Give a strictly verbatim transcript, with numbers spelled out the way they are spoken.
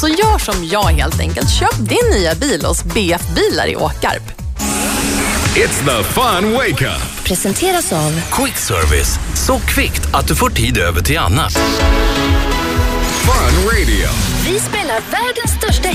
Så gör som jag helt enkelt. Köp din nya bil hos B F Bilar i Åkarp. It's the fun wake-up. Presenteras av Quick Service. Så kvickt att du får tid över till annat. Fun Radio. Vi spelar världens största